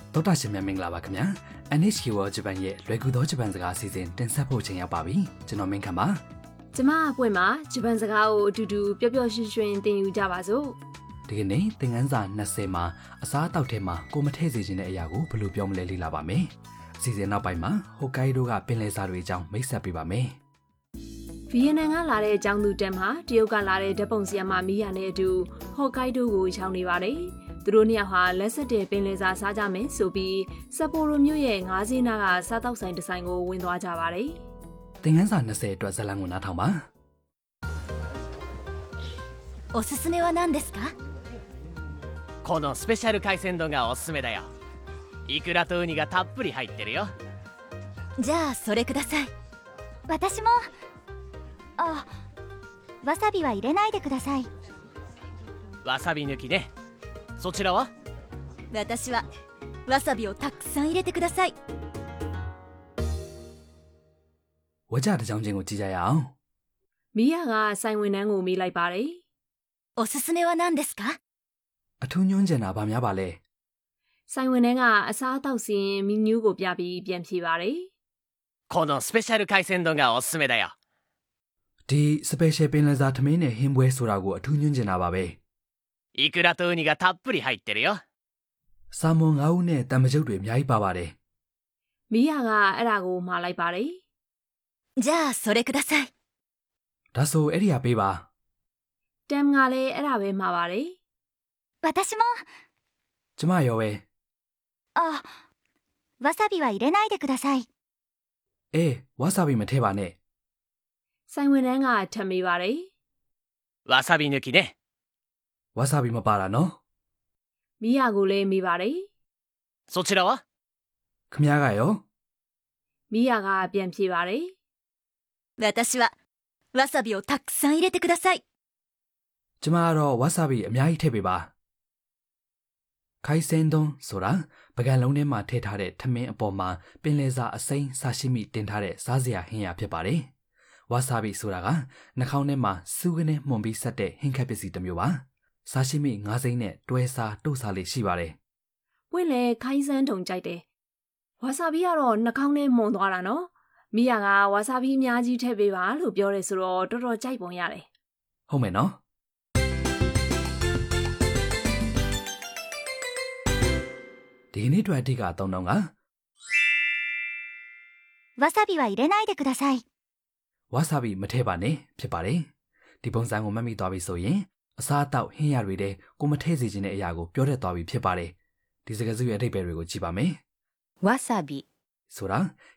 တောတာရှင်များမင်္ဂလာပါခင်ဗျာ NHK World Japan ရဲ့လွယ်ကူသောဂျပန်စကားအစီအစဉ်တင်ဆက်ဖို့ချိန်ရောက်ပါပြီကျွန်တော်မင်းခမ်းပါကျမအပွင့်မှာဂျပန်စကားကိုအတူတူပျော်ပျော်ရွှင်ရွှင်သင်ယူကြပါစို့ဒီကနေ့သင်ခန်းစာ20မှာအစားအသောက်ထဲမှာကိုမထည့်စေခြင်းတဲ့အရာကိုဘယ်လိုပြောမလဲလေ့လာပါမယ်အစီအစဉ်နောက်ပိုင်းမှာဟိုကိုင်ဒိုကပင်လယ်စာတွေအကြောင်းမိတ်ဆက်ပေးပါမယ်ဗီယက်နမ်ကလာတဲ့အကြောင်းသူတက်မှာတရုတ်ကလာတဲ့ဓာတ်ပုံဆီယမမီးယာနဲ့အတူဟိုကိုင်ဒိုကိုရောက်နေပါတယ်သူတို့နှစ်ယောက်ဟာလက်ဆက်တဲ့ပင်လယ်စာစားကြမယ်ဆိုပြီးဆက်ပိုရိုမြို့ရဲ့ငါးစင်းနာကစားတောက်ဆိုင်တစ်ဆိုင်ကိုဝင်သွားကြပါတယ်သင်ခန်းစာ20အတွက်ဇာတ်လမ်းကိုနားထောင်ပါおすすめは何ですか？ このスペシャル海鮮丼がおすすめだよ。イクラとウニがたっぷり入ってるよ。 じゃあそれください。私もわさびは入れないでください。 わさび抜きね。そちらは？ 私はわさびをたくさん入れてください。 ဝကြတဲ့ကြောင်းချင်းကိုကြည့်ကြရအောင်မီးယာကဆိုင်ဝင်နှန်းကိုမေးလိုက်ပါတယ်おすすめは何ですか？ အထူးညွှန်းချင်တာဗာများပါလဲဆိုင်ဝင်နှန်းကအစားအသောက်စီရင်မီနူးကိုပြပြီးပြန်ဖြေပါတယ်このスペシャル海鮮丼がおすすめだよ。 ဒီစပယ်ရှယ်ပင်လယ်စာထမင်းနဲ့ဟင်းပွဲဆိုတာကိုအထူးညွှန်းချင်တာပါပဲイクラとウニがたっぷり入ってるよ。 ဆာမွန်9ဦးနဲ့တံမကြုတ်တွေအများကြီးပါပါတယ်မီးယာကအဲ့ဒါကိုမှားလိုက်ပါတယ်じゃあそれください。 ဒါဆိုအဲ့ဒီဟာပေးပါတမ်ကလည်းအဲ့ဒါပဲမှားပါတယ်私もကျမရောပဲわさびは入れないでください。 ဝါဆာဘီမထည့်ပါနဲ့ဆိုင်ဝင်နှန်းကထပ်မေးပါတယ်わさび抜きね。 ဝါဆာဘီမပါတာနော်မီးယာကိုလည်းမေးပါတယ်そちらは？ ခမ ्या ကရောမီးယာကပြန်ဖြေပါတယ်私はわさびをたくさん入れてください。 ကျမကတော့ဝါဆာဘီအများကြီးထည့်ပေးပါခိုင်စင်သွန်းဆိုတာပကံလုံးထဲမှာထည့်ထားတဲ့ထမင်းအပေါ်မှာပင်လယ်စာအစိမ်းဆာရှိမိတင်ထားတဲ့စားစရာဟင်းရဖြစ်ပါတယ်ဝါဆာဘီဆိုတာကနှာခေါင်းထဲမှာစူးကနေမှုန်ပြီးဆက်တဲ့ဟင်းခက်ပစ္စည်းတစ်မျိုးပါစားရှိမိငါးစိမ်းနဲ့တွဲစားတို့စားလေးရှိပါတယ်ပွင့်လေခိုင်းစန်းထုံကြိုက်တယ်ဝါဆာဘီကတော့နှာခေါင်းထဲမှုန်သွားတာနော်မီးယာကဝါဆာဘီအများကြီးထည့်ပေးပါလို့ပြောတယ်ဆိုတော့တော်တော်ကြိုက်ပုံရတယ်ဟုတ်မယ်နော်ဒီနေ့တွေ့အထိကအသုံးတော့ကわさびは入れないでください。 ဝါဆာဘီမထည့်ပါနဲ့ဖြစ်ပါတယ်ဒီပုံစံကိုမှတ်မိသွားပြီဆိုရင်အစားအသောက်ဟင်းရတွေတဲ့ကိုမထည့်စေခြင်းတဲ့အရာကိုပြောတတ်သွားပြီဖြစ်ပါတယ်ဒီစကားစုရဲ့အဓိပ္ပာယ်တွေကိုကြည့်ပါမယ်わさびဆိုတာ